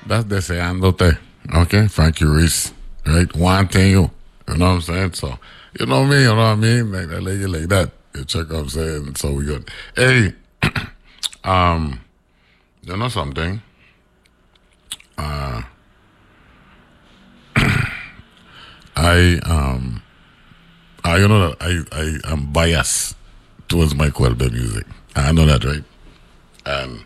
That's deseándote. Okay, Frankie Reese. Right? Wanting you. You know what I'm saying? So, you know me, you know what I mean? Like that lady like that. You check what I'm saying? So we good. Hey, you know something? You know that I am biased towards Michael Welbeck music. I know that, right? And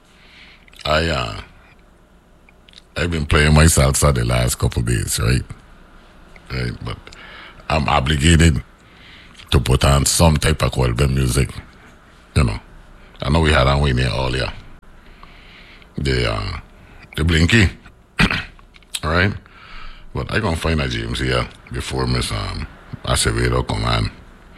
I've been playing my salsa the last couple days, right? Right, but I'm obligated to put on some type of Welbeck music. You know, I know we had on Wayne earlier. The Blinky, all right? But I gonna find a James here before Miss Acevedo come on.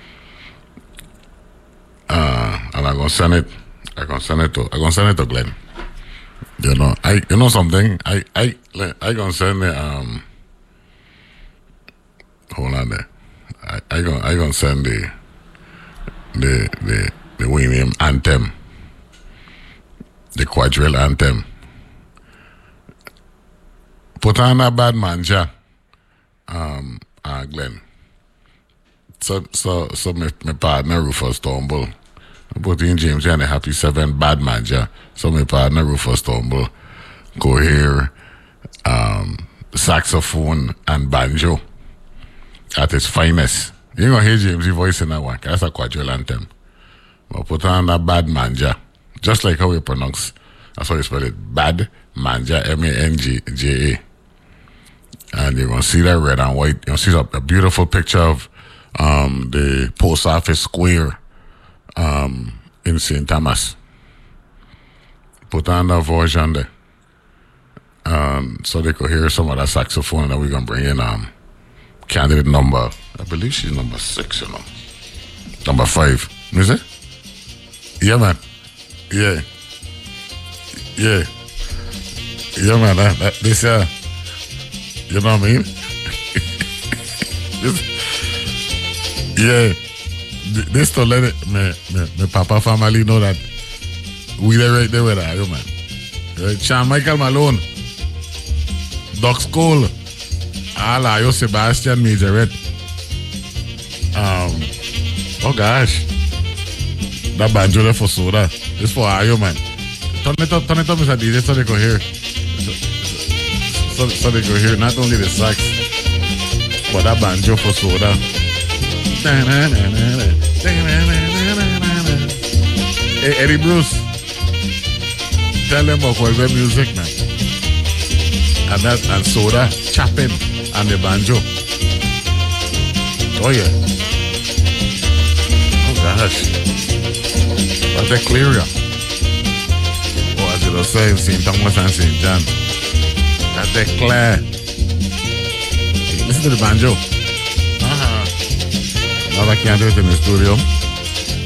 And I'm gonna send it. I'm gonna send it to Glenn. You know something. I gonna send the Hold on there. I gonna send the William anthem, the quadrille anthem. Put on a bad manja, Glenn. So my partner Rufus Tumble. Put in James and the Happy Seven bad manja. So my partner Rufus Tumble go hear saxophone and banjo at its finest. You gonna hear James' voice in that one. That's a quadrille anthem. But put on that bad manja. Just like how we pronounce, that's how you spell it. Bad manja, Manja. And you're gonna see that red and white. You're gonna see a beautiful picture of the post office square in St. Thomas. Put on that version there. So they could hear some of that saxophone, and then we're gonna bring in candidate number, I believe she's number 6, number 5. Is it? Yeah, man. Yeah, man. This you know what I mean? This to let it, my papa family know that we there right there with her, you man. Right? Sean Michael Malone, Doc Cole, Alayo Sebastian Majoret. Oh gosh, that banjo there for soda. It's for Ayo, man. Turn it up, Mr. DJ, so they go hear. So they go hear not only the sax, but that banjo for soda. Hey, Eddie Bruce, tell them about Welbeck music, man. And soda, chopping, and the banjo. Oh yeah. Oh gosh. But they're clearer. Oh, as it was saying, St. Thomas and St. John. That's the clear. Listen to the banjo. Now I can't do it in the studio.